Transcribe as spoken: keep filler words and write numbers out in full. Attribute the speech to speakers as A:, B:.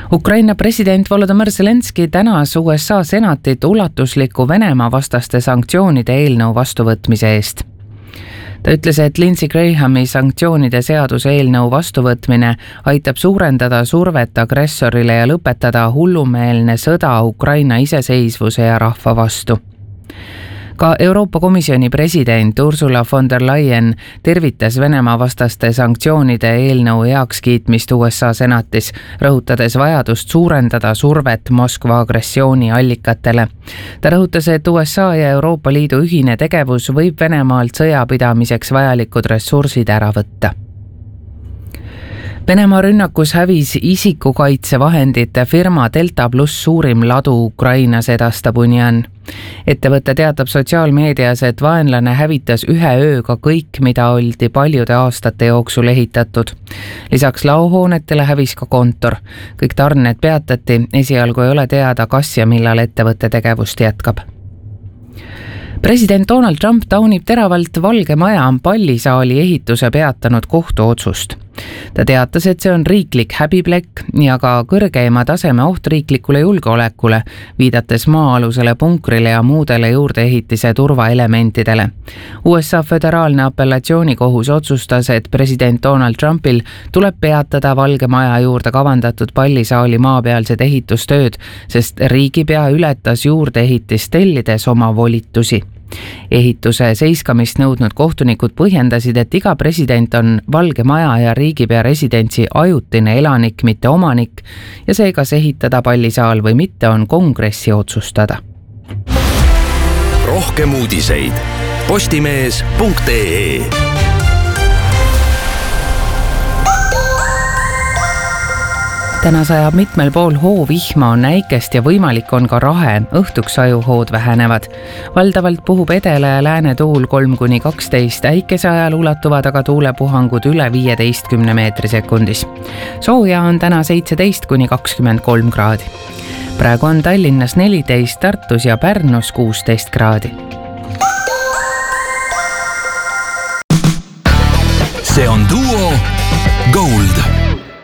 A: Ukraina president Volodymyr Zelenski tänas U S A senatit ulatusliku Venemaa vastaste sanktsioonide eelnõu vastuvõtmise eest. Ta ütles, et Lindsey Grahami sanktsioonide seaduse eelnõu vastuvõtmine aitab suurendada survet agressorile ja lõpetada hullumeelne sõda Ukraina iseseisvuse ja rahva vastu. Ka Euroopa Komisjoni president Ursula von der Leyen tervitas Venemaa vastaste sanktsioonide eelnõu heakskiitmist U S A senatis, rõhutades vajadust suurendada survet Moskva agressiooni allikatele. Ta rõhutas, et U S A ja Euroopa Liidu ühine tegevus võib Venemaalt sõjapidamiseks vajalikud ressursid ära võtta. Venemaa rünnakus hävis isikukaitsevahendite firma Delta Plus suurim ladu Ukrainas, edastab Union. Ettevõte teatab sotsiaalmeedias, et vaenlane hävitas ühe ööga kõik, mida oldi paljude aastate jooksul ehitatud. Lisaks laohoonetele hävis ka kontor. Kõik tarned peatati, esialgu ei ole teada, kas ja millal ettevõtte tegevust jätkab. President Donald Trump taunib teravalt Valge Maja pallisaali ehituse peatanud kohtuotsust. Ta teatas, et see on riiklik häbiplekk ja ka kõrgeima taseme oht riiklikule julgeolekule, viidates maa-alusele punkrile ja muudele juurdeehitise turvaelementidele. U S A föderaalne apellatsioonikohus otsustas, et president Donald Trumpil tuleb peatada Valge Maja juurde kavandatud pallisaali maapealsed ehitustööd, sest riigipea ületas juurdeehitist tellides oma volitusi. Ehituse seiskamist nõudnud kohtunikud põhjendasid, et iga president on Valge Maja ja riigipea residentsi ajutine elanik, mitte omanik, ja see, kas ehitada pallisaal või mitte, on kongressi otsustada.
B: Rohkem uudiseid postimees punkt ee.
A: Täna sajab mitmel pool hoovihma, on näikest ja võimalik on ka rahe, õhtuks ajuhood vähenevad. Valdavalt puhub edela ja lääne tuul kolm kuni kaksteist, äikese ajal ulatuvad aga tuulepuhangud üle viieteistkümne meetri sekundis. Sooja on täna seitseteist kuni kakskümmend kolm kraadi. Praegu on Tallinnas neliteist, Tartus ja Pärnus kuusteist kraadi.